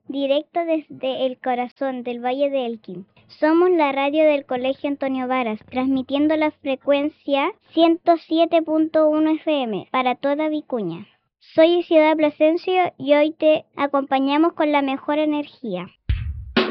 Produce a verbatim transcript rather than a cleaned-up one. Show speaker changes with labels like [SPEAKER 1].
[SPEAKER 1] directo desde el corazón del Valle de Elqui. Somos la radio del Colegio Antonio Varas, transmitiendo la frecuencia ciento siete punto uno F M para toda Vicuña. Soy Isidora Plasencia y hoy te acompañamos con la mejor energía.